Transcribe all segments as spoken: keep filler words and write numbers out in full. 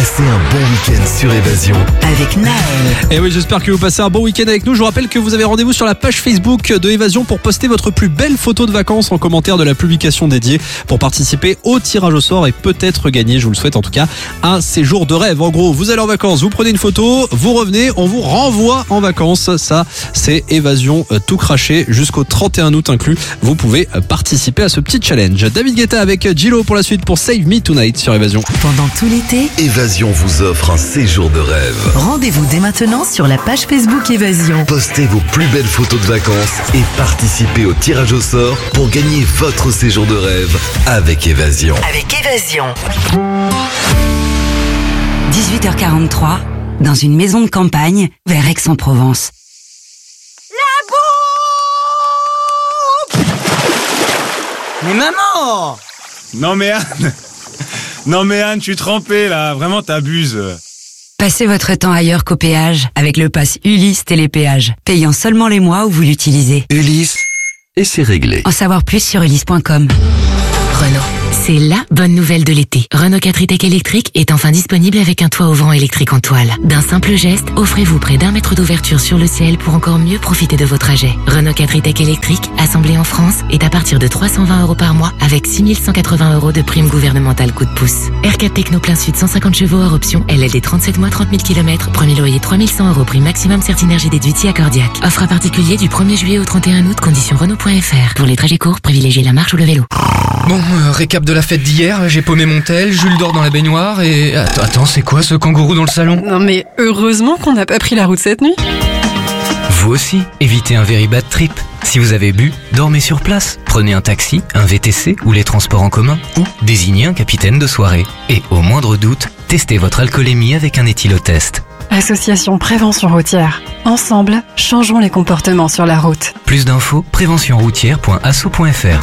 Passez un bon week-end sur Évasion. Avec Naël. Et oui, j'espère que vous passez un bon week-end avec nous. Je vous rappelle que vous avez rendez-vous sur la page Facebook de Évasion pour poster votre plus belle photo de vacances en commentaire de la publication dédiée pour participer au tirage au sort et peut-être gagner, je vous le souhaite en tout cas, un séjour de rêve. En gros, vous allez en vacances, vous prenez une photo, vous revenez, on vous renvoie en vacances. Ça, c'est Évasion euh, tout craché jusqu'au trente et un août inclus. Vous pouvez euh, participer à ce petit challenge. David Guetta avec Gillo pour la suite pour Save Me Tonight sur Évasion. Pendant tout l'été, Évasion vous offre un séjour de rêve. rendez-vous dès maintenant sur la page Facebook Évasion. Postez vos plus belles photos de vacances et participez au tirage au sort pour gagner votre séjour de rêve avec Évasion. Avec Évasion. dix-huit heures quarante-trois, dans une maison de campagne vers Aix-en-Provence. Mais maman! Non mais Anne, non mais Anne, je suis trempé là, vraiment t'abuses. Passez votre temps ailleurs qu'au péage avec le pass Ulysse Télépéage, payant seulement les mois où vous l'utilisez. Ulysse, et c'est réglé. En savoir plus sur ulysse point com. Renault. C'est la bonne nouvelle de l'été. Renault quatre e-Tech électrique est enfin disponible avec un toit ouvrant électrique en toile. D'un simple geste, offrez-vous près d'un mètre d'ouverture sur le ciel pour encore mieux profiter de vos trajets. Renault quatre e-Tech électrique, assemblé en France, est à partir de trois cent vingt euros par mois avec six mille cent quatre-vingts euros de prime gouvernementale coup de pouce. R quatre Techno plein sud cent cinquante chevaux hors option, L L D trente-sept mois trente mille kilomètres, premier loyer trois mille cent euros, prime maximum Certinergie déduit accordiaque. Offre à particulier du premier juillet au trente et un août, conditions Renault point F R. Pour les trajets courts, privilégiez la marche ou le vélo. Bon, euh, récap de la fête d'hier, j'ai paumé mon tel, Jules dort dans la baignoire et... Attends, attends, c'est quoi ce kangourou dans le salon? Non mais heureusement qu'on n'a pas pris la route cette nuit. Vous aussi, évitez un very bad trip. Si vous avez bu, dormez sur place. Prenez un taxi, un V T C ou les transports en commun ou désignez un capitaine de soirée. Et au moindre doute, testez votre alcoolémie avec un éthylotest. Association Prévention Routière. Ensemble, changeons les comportements sur la route. Plus d'infos, prévention routière point asso point F R.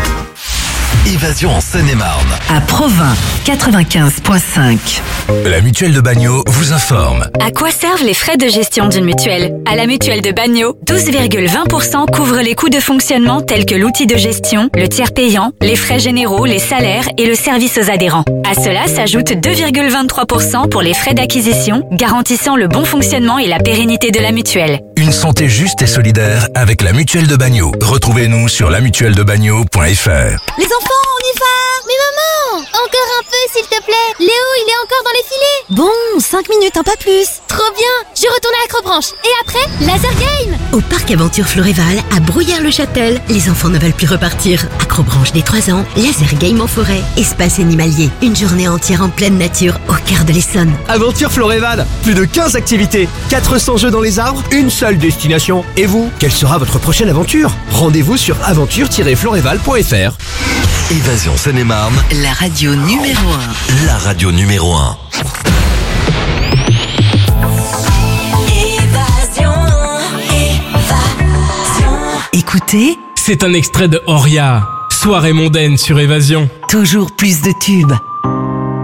Évasion en Seine-et-Marne. À Provins, quatre-vingt-quinze virgule cinq. La mutuelle de Bagno vous informe. À quoi servent les frais de gestion d'une mutuelle? À la mutuelle de Bagno, douze virgule vingt pour cent couvrent les coûts de fonctionnement tels que l'outil de gestion, le tiers payant, les frais généraux, les salaires et le service aux adhérents. À cela s'ajoute deux virgule vingt-trois pour cent pour les frais d'acquisition, garantissant le bon fonctionnement et la pérennité de la mutuelle. Une santé juste et solidaire avec la mutuelle de Bagno. Retrouvez-nous sur la mutuelle de bagno point F R. Les enfants, on y va! Mais maman! Encore un peu, s'il te plaît! Léo, il est encore dans les filets! Bon, cinq minutes, un pas plus! Trop bien! Je retourne à Acrobranche. Et après, laser game! Au parc Aventure Floréval, à Brouillard-le-Châtel, les enfants ne veulent plus repartir. Acrobranche dès trois ans, laser game en forêt, espace animalier. Une journée entière en pleine nature, au cœur de l'Essonne. Aventure Floréval, plus de quinze activités, quatre cents jeux dans les arbres, une seule destination. Et vous, quelle sera votre prochaine aventure? Rendez-vous sur aventure tiret floréval point F R. Évasion Seine-et-Marne, La radio numéro un. la radio numéro un. Écoutez, C'est un extrait de Oria, soirée mondaine sur Évasion. toujours plus de tubes.